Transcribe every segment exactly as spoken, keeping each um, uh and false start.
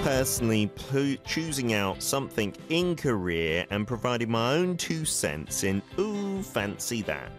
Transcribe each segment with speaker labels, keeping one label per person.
Speaker 1: personally poo- choosing out something in Korea and providing my own two cents in ooh, fancy that.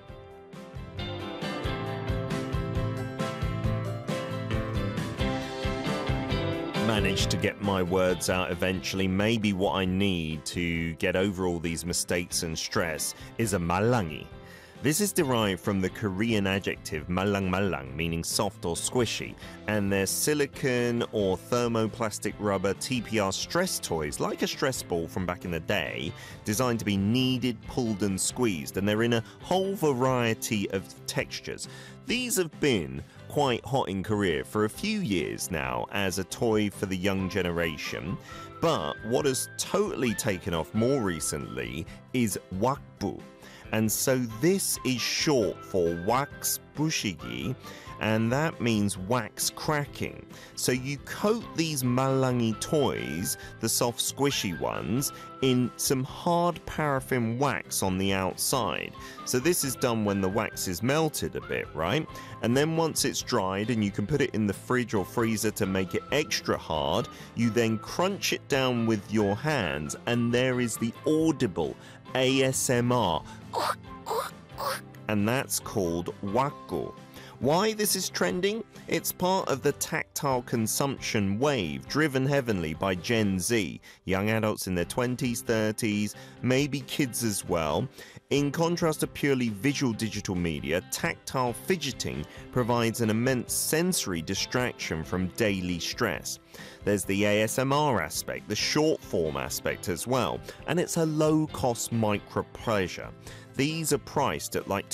Speaker 1: Managed to get my words out eventually. Maybe what I need to get over all these mistakes and stress is a malangi. This is derived from the Korean adjective malang malang, meaning soft or squishy, and they're silicone or thermoplastic rubber T P R stress toys, like a stress ball from back in the day, designed to be kneaded, pulled and squeezed, and they're in a whole variety of textures. These have been quite hot in Korea for a few years now as a toy for the young generation, but what has totally taken off more recently is wakbu. And so this is short for wax bushigi, and that means wax cracking. So you coat these malangi toys, the soft squishy ones, in some hard paraffin wax on the outside. So this is done when the wax is melted a bit, right? And then once it's dried and you can put it in the fridge or freezer to make it extra hard, you then crunch it down with your hands and there is the audible A S M R. And that's called wakgu. Why this is trending? It's part of the tactile consumption wave driven heavily by Gen Z, young adults in their twenties, thirties, maybe kids as well. In contrast to purely visual digital media, tactile fidgeting provides an immense sensory distraction from daily stress. There's the A S M R aspect, the short form aspect as well, and it's a low-cost micro pleasure. These are priced at like